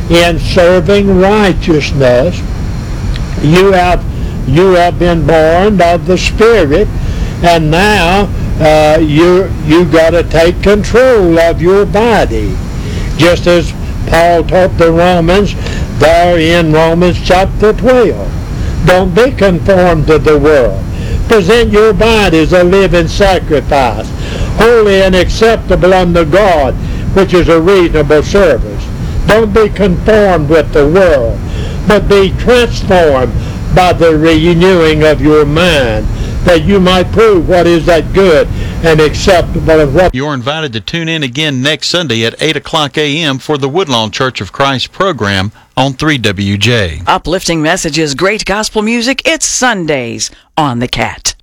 in serving righteousness. You have been born of the Spirit, and now you got to take control of your body, just as Paul taught the Romans there in Romans chapter 12. Don't be conformed to the world. Present your body as a living sacrifice, holy and acceptable unto God, which is a reasonable service. Don't be conformed with the world, but be transformed by the renewing of your mind, that you might prove what is that good and acceptable of what. You're invited to tune in again next Sunday at 8 o'clock a.m. for the Woodlawn Church of Christ program on 3WJ. Uplifting messages, great gospel music. It's Sundays on The Cat.